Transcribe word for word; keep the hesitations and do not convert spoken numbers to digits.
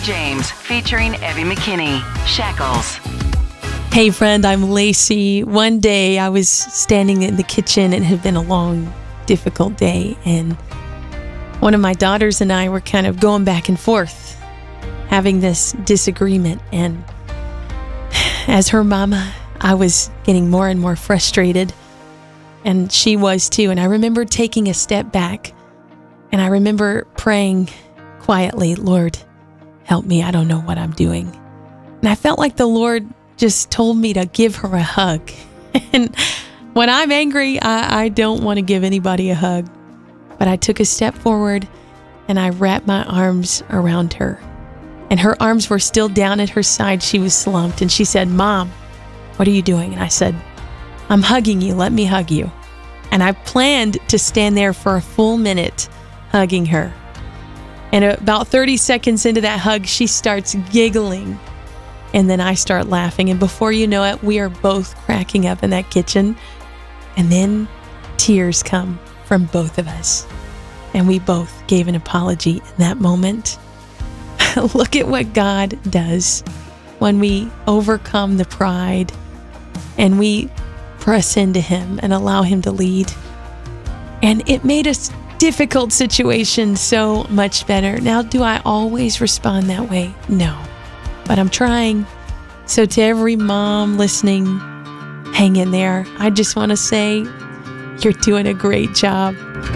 James, featuring Evie McKinney, Shackles. Hey friend, I'm Lacey. One day I was standing in the kitchen. It had been a long, difficult day, and one of my daughters and I were kind of going back and forth, having this disagreement. And as her mama, I was getting more and more frustrated, and she was too. And I remember taking a step back, and I remember praying quietly, Lord, help me. I don't know what I'm doing. And I felt like the Lord just told me to give her a hug. And when I'm angry, I, I don't want to give anybody a hug. But I took a step forward and I wrapped my arms around her. And her arms were still down at her side. She was slumped. And she said, Mom, what are you doing? And I said, I'm hugging you. Let me hug you. And I planned to stand there for a full minute hugging her. And about thirty seconds into that hug, she starts giggling. And then I start laughing. And before you know it, we are both cracking up in that kitchen. And then tears come from both of us. And we both gave an apology in that moment. Look at what God does when we overcome the pride and we press into Him and allow Him to lead. And it made a difficult situation so much better. Now, do I always respond that way? No. But I'm trying. So to every mom listening, hang in there. I just want to say you're doing a great job.